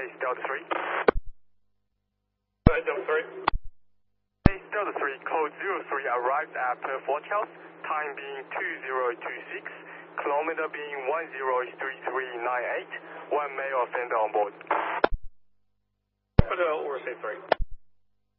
Base Delta 3. Delta 3. Base Delta 3, code 03 arrived at Fort Charles, time being 2026, kilometer being 103398, one male offender on board. Hotel, we'll receive 3.